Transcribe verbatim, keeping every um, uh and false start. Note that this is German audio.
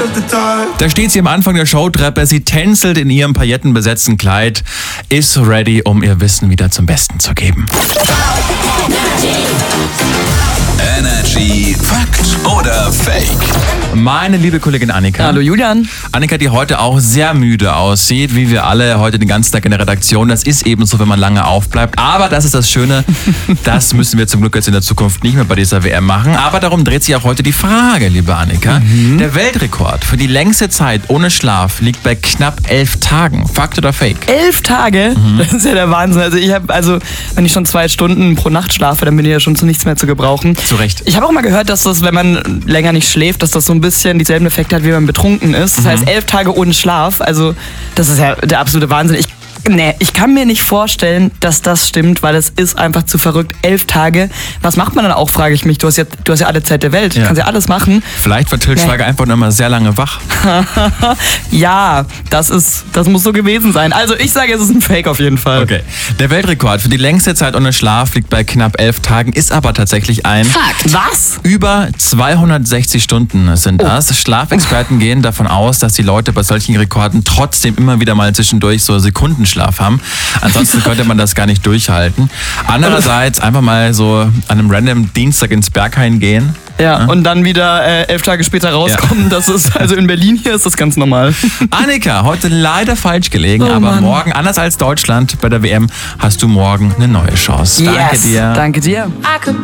Da steht sie am Anfang der Showtreppe, sie tänzelt in ihrem paillettenbesetzten Kleid, ist ready, um ihr Wissen wieder zum Besten zu geben. Energy Fakt oder Fake? Meine liebe Kollegin Annika. Hallo Julian. Annika, die heute auch sehr müde aussieht, wie wir alle heute den ganzen Tag in der Redaktion. Das ist eben so, wenn man lange aufbleibt. Aber das ist das Schöne, das müssen wir zum Glück jetzt in der Zukunft nicht mehr bei dieser W M machen. Aber darum dreht sich auch heute die Frage, liebe Annika. Mhm. Der Weltrekord für die längste Zeit ohne Schlaf liegt bei knapp elf Tagen. Fakt oder Fake? Elf Tage? Mhm. Das ist ja der Wahnsinn. Also ich habe, also wenn ich schon zwei Stunden pro Nacht schlafe, dann bin ich ja schon zu nichts mehr zu gebrauchen. Zu Recht. Ich habe auch mal gehört, dass das, wenn man länger nicht schläft, dass das so ein bisschen dieselben Effekte hat, wie wenn man betrunken ist. Das mhm. heißt, elf Tage ohne Schlaf, also das ist ja der absolute Wahnsinn. Ich Nee, ich kann mir nicht vorstellen, dass das stimmt, weil es ist einfach zu verrückt. Elf Tage. Was macht man dann auch, frage ich mich. Du hast ja, du hast ja alle Zeit der Welt. Du ja. kannst ja alles machen. Vielleicht war Til Schweiger nee. einfach nur mal sehr lange wach. Ja, das ist, das muss so gewesen sein. Also ich sage, es ist ein Fake auf jeden Fall. Okay. Der Weltrekord für die längste Zeit ohne Schlaf liegt bei knapp elf Tagen, ist aber tatsächlich ein Fakt. Was? Über zweihundertsechzig Stunden sind das. Oh. Schlafexperten gehen davon aus, dass die Leute bei solchen Rekorden trotzdem immer wieder mal zwischendurch so Sekunden Schlaf haben. Ansonsten könnte man das gar nicht durchhalten. Andererseits einfach mal so an einem random Dienstag ins Berghain gehen. Ja, ja, und dann wieder äh, elf Tage später rauskommen. Ja. Das ist, also in Berlin hier ist das ganz normal. Annika, heute leider falsch gelegen, oh, aber Mann. morgen, anders als Deutschland bei der W M, hast du morgen eine neue Chance. Yes. Danke dir. Danke dir.